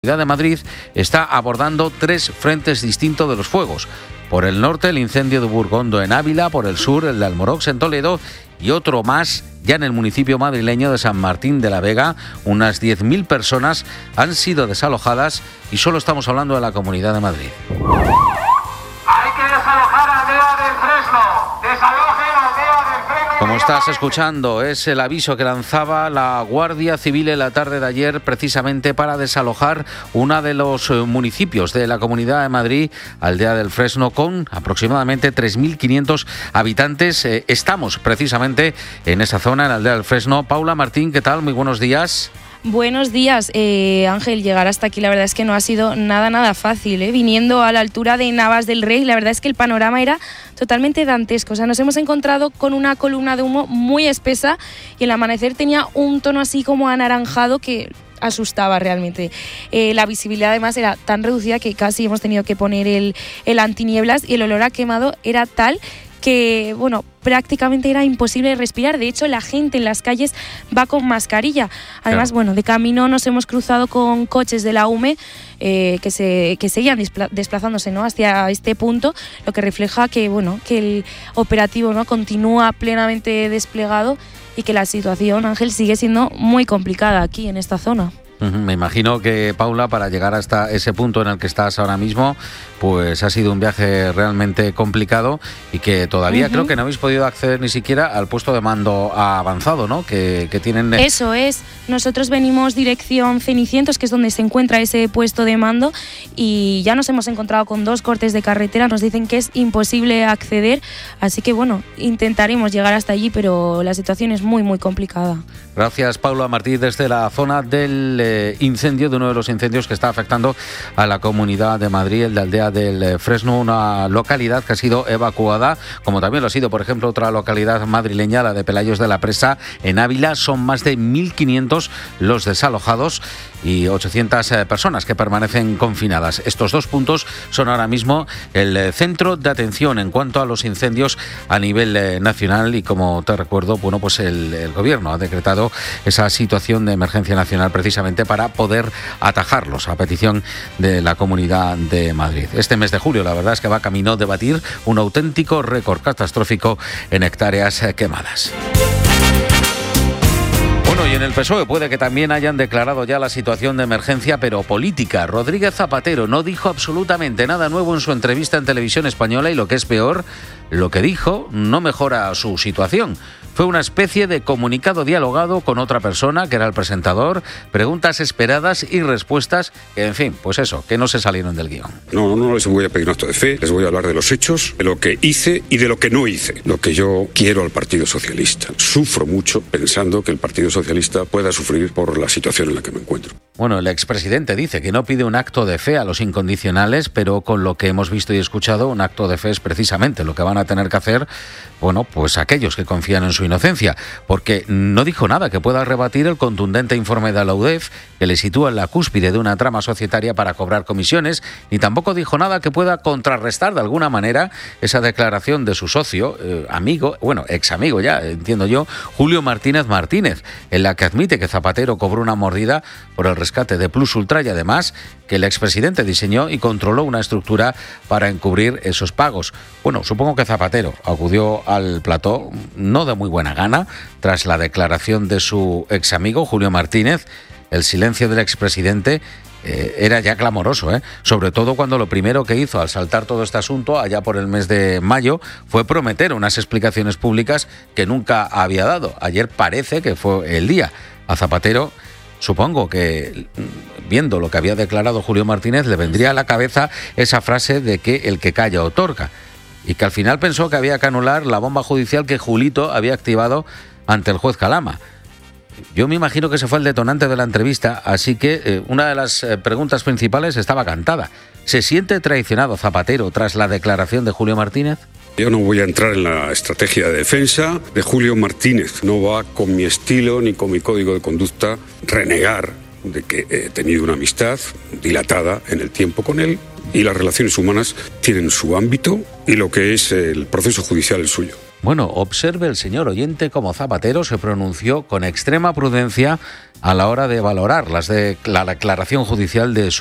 La Comunidad de Madrid está abordando 3 frentes distintos de los fuegos. Por el norte, el incendio de Burgondo en Ávila; por el sur, el de Almorox en Toledo, y otro más ya en el municipio madrileño de San Martín de la Vega. Unas 10.000 personas han sido desalojadas y solo estamos hablando de la Comunidad de Madrid. Hay que desalojar Aldea del Fresno. Desalojen Aldea del Fresno. Como estás escuchando, es el aviso que lanzaba la Guardia Civil en la tarde de ayer, precisamente para desalojar uno de los municipios de la Comunidad de Madrid, Aldea del Fresno, con aproximadamente 3.500 habitantes. Estamos precisamente en esa zona, en Aldea del Fresno. Paula Martín, ¿qué tal? Muy buenos días. Buenos días, Ángel. Llegar hasta aquí la verdad es que no ha sido nada fácil, Viniendo a la altura de Navas del Rey, la verdad es que el panorama era totalmente dantesco. O sea, nos hemos encontrado con una columna de humo muy espesa y el amanecer tenía un tono así como anaranjado que asustaba realmente. La visibilidad además era tan reducida que casi hemos tenido que poner el antinieblas, y el olor a quemado era tal que, prácticamente era imposible respirar. De hecho, la gente en las calles va con mascarilla. Además, claro. De camino nos hemos cruzado con coches de la UME que seguían desplazándose, hacia este punto, lo que refleja que el operativo continúa plenamente desplegado y que la situación, Ángel, sigue siendo muy complicada aquí en esta zona. Me imagino que, Paula, para llegar hasta ese punto en el que estás ahora mismo, pues ha sido un viaje realmente complicado y que todavía creo que no habéis podido acceder ni siquiera al puesto de mando avanzado, ¿no? Que tienen. Eso es. Nosotros venimos dirección Cenicientos, que es donde se encuentra ese puesto de mando, y ya nos hemos encontrado con 2 cortes de carretera. Nos dicen que es imposible acceder, así que intentaremos llegar hasta allí, pero la situación es muy complicada. Gracias, Paula Martí, desde la zona del incendio, de uno de los incendios que está afectando a la Comunidad de Madrid, el de Aldea del Fresno, una localidad que ha sido evacuada, como también lo ha sido, por ejemplo, otra localidad madrileña, la de Pelayos de la Presa, en Ávila. Son más de 1.500 los desalojados y 800 personas que permanecen confinadas. Estos 2 puntos son ahora mismo el centro de atención en cuanto a los incendios a nivel nacional, y como te recuerdo, el gobierno ha decretado esa situación de emergencia nacional precisamente para poder atajarlos, a petición de la Comunidad de Madrid. Este mes de julio, la verdad es que va camino de batir un auténtico récord catastrófico en hectáreas quemadas. Y en el PSOE puede que también hayan declarado ya la situación de emergencia, pero política. Rodríguez Zapatero no dijo absolutamente nada nuevo en su entrevista en Televisión Española, y lo que es peor, lo que dijo no mejora su situación. Fue una especie de comunicado dialogado con otra persona, que era el presentador, preguntas esperadas y respuestas que, en fin, que no se salieron del guión. No les voy a pedir un acto de fe, les voy a hablar de los hechos, de lo que hice y de lo que no hice. Lo que yo quiero al Partido Socialista. Sufro mucho pensando que el Partido Socialista pueda sufrir por la situación en la que me encuentro. El expresidente dice que no pide un acto de fe a los incondicionales, pero con lo que hemos visto y escuchado, un acto de fe es precisamente lo que van a tener que hacer, aquellos que confían en su inocencia, porque no dijo nada que pueda rebatir el contundente informe de la UDEF, que le sitúa en la cúspide de una trama societaria para cobrar comisiones, ni tampoco dijo nada que pueda contrarrestar de alguna manera esa declaración de su socio, ex amigo ya, entiendo yo, Julio Martínez, en la que admite que Zapatero cobró una mordida por el rescate de Plus Ultra, y además que el expresidente diseñó y controló una estructura para encubrir esos pagos. Supongo que Zapatero acudió al plató no de muy buena gana tras la declaración de su ex amigo Julio Martínez. El silencio del expresidente era ya clamoroso, sobre todo cuando lo primero que hizo al saltar todo este asunto allá por el mes de mayo fue prometer unas explicaciones públicas que nunca había dado. Ayer parece que fue el día. A Zapatero, supongo que, viendo lo que había declarado Julio Martínez, le vendría a la cabeza esa frase de que el que calla otorga, y que al final pensó que había que anular la bomba judicial que Julito había activado ante el juez Calama. Yo me imagino que ese fue el detonante de la entrevista, así que una de las preguntas principales estaba cantada. ¿Se siente traicionado Zapatero tras la declaración de Julio Martínez? Yo no voy a entrar en la estrategia de defensa de Julio Martínez. No va con mi estilo ni con mi código de conducta renegar de que he tenido una amistad dilatada en el tiempo con él, y las relaciones humanas tienen su ámbito y lo que es el proceso judicial el suyo. Bueno, observe el señor oyente cómo Zapatero se pronunció con extrema prudencia a la hora de valorar la declaración judicial de su